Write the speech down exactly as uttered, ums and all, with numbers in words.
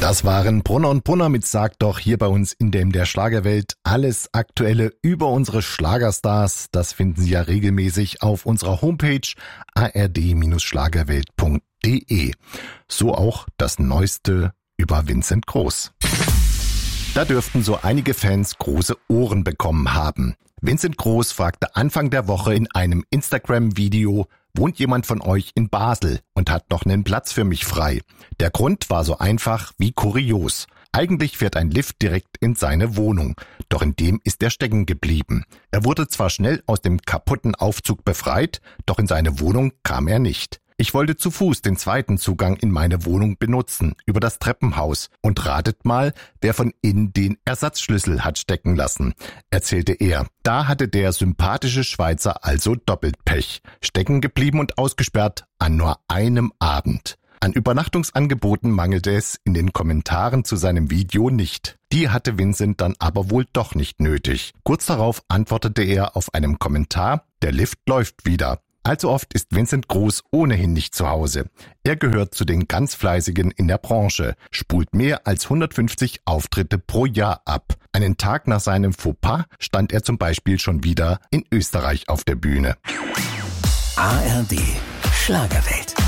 Das waren Brunner und Brunner mit Sag doch hier bei uns in der, in der Schlagerwelt. Alles Aktuelle über unsere Schlagerstars, das finden Sie ja regelmäßig auf unserer Homepage a r d Schlagerwelt punkt d e. So auch das Neueste über Vincent Groß. Da dürften so einige Fans große Ohren bekommen haben. Vincent Groß fragte Anfang der Woche in einem Instagram-Video: Wohnt jemand von euch in Basel und hat noch einen Platz für mich frei? Der Grund war so einfach wie kurios. Eigentlich fährt ein Lift direkt in seine Wohnung, doch in dem ist er stecken geblieben. Er wurde zwar schnell aus dem kaputten Aufzug befreit, doch in seine Wohnung kam er nicht. Ich wollte zu Fuß den zweiten Zugang in meine Wohnung benutzen, über das Treppenhaus. Und ratet mal, wer von innen den Ersatzschlüssel hat stecken lassen, erzählte er. Da hatte der sympathische Schweizer also doppelt Pech. Stecken geblieben und ausgesperrt an nur einem Abend. An Übernachtungsangeboten mangelte es in den Kommentaren zu seinem Video nicht. Die hatte Vincent dann aber wohl doch nicht nötig. Kurz darauf antwortete er auf einem Kommentar: Der Lift läuft wieder. Allzu oft ist Vincent Groß ohnehin nicht zu Hause. Er gehört zu den ganz Fleißigen in der Branche, spult mehr als hundertfünfzig Auftritte pro Jahr ab. Einen Tag nach seinem Fauxpas stand er zum Beispiel schon wieder in Österreich auf der Bühne. A R D Schlagerwelt.